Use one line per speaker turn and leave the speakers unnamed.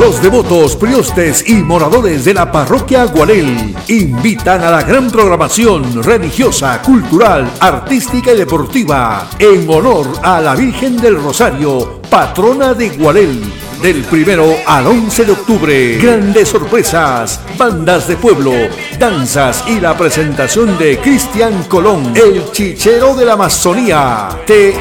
Los devotos, priostes y moradores de la parroquia Gualel invitan a la gran programación religiosa, cultural, artística y deportiva en honor a la Virgen del Rosario, patrona de Gualel. Del 1 al 11 de octubre, grandes sorpresas, bandas de pueblo, danzas y la presentación de Cristian Colón, el chichero de la Amazonía. Te